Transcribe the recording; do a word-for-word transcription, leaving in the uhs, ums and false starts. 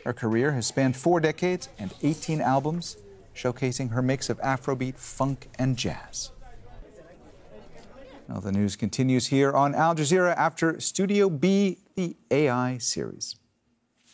Her career has spanned four decades and eighteen albums, showcasing her mix of Afrobeat, funk, and jazz. Now, the news continues here on Al Jazeera after Studio B, the A I series.